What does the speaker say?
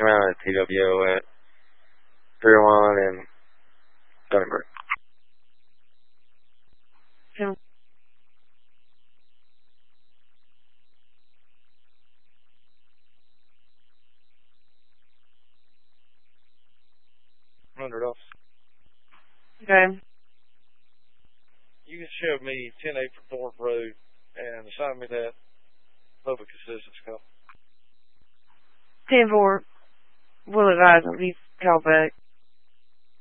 around at TWO at 301 and Dunningbrook. Yeah. $100. Okay. You can show me 10-8 for Thorpe Road and assign me that public assistance call. 10-4. We'll advise them. You call back.